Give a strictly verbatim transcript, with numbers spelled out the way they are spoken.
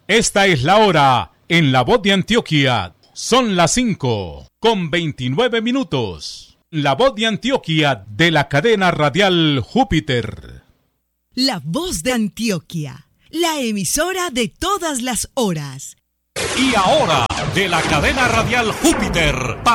Esta es la hora en La Voz de Antioquia. Son las cinco con veintinueve minutos. La Voz de Antioquia de la cadena radial Júpiter. La Voz de Antioquia, la emisora de todas las horas. Y ahora, de la cadena radial Júpiter.